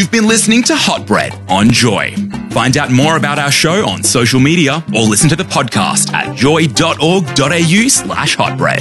You've been listening to Hot Bread on Joy. Find out more about our show on social media or listen to the podcast at joy.org.au/hotbread.